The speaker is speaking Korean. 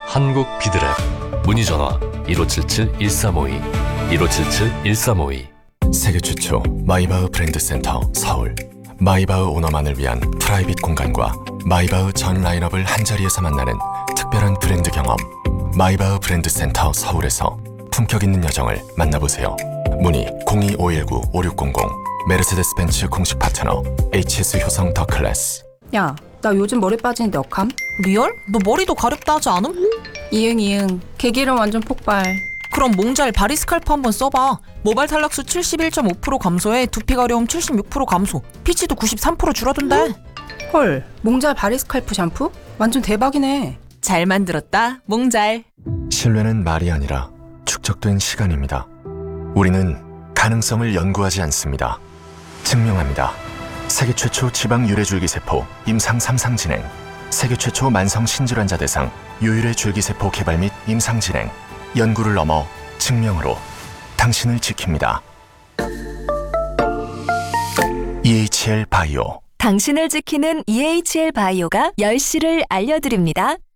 한국 비드랩. 문의 전화 1577-1352 1577-1352. 세계 최초 마이바흐 브랜드 센터 서울. 마이바흐 오너만을 위한 프라이빗 공간과 마이바흐 전 라인업을 한자리에서 만나는 특별한 브랜드 경험. 마이바흐 브랜드 센터 서울에서 품격 있는 여정을 만나보세요. 문의 02-519-5600. 메르세데스 벤츠 공식 파트너 HS 효성 더 클래스. 야, 나 요즘 머리 빠지는데 억함? 리얼? 너 머리도 가렵다 하지 않음? 이응. 개기름 완전 폭발. 그럼 몽잘 바리스칼프 한번 써봐. 모발 탈락수 71.5% 감소에 두피 가려움 76% 감소, 피치도 93% 줄어든대. 헐, 몽잘 바리스칼프 샴푸? 완전 대박이네. 잘 만들었다, 몽잘. 신뢰는 말이 아니라 축적된 시간입니다. 우리는 가능성을 연구하지 않습니다. 증명합니다. 세계 최초 지방 유래줄기세포 임상 3상 진행. 세계 최초 만성 신질환자 대상 유일의 줄기세포 개발 및 임상 진행. 연구를 넘어 증명으로 당신을 지킵니다. EHL 바이오. 당신을 지키는 EHL 바이오가 10시를 알려드립니다.